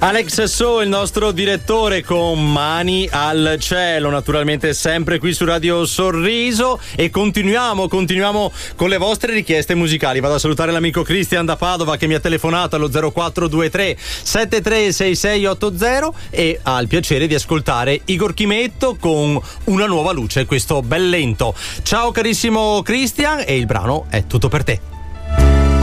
Alex So, il nostro direttore, con Mani al cielo, naturalmente sempre qui su Radio Sorriso, e continuiamo con le vostre richieste musicali. Vado a salutare l'amico Cristian da Padova che mi ha telefonato allo 0423 736680 e ha il piacere di ascoltare Igor Chimetto con Una nuova luce, questo bel lento. Ciao carissimo Cristian, e il brano è tutto per te.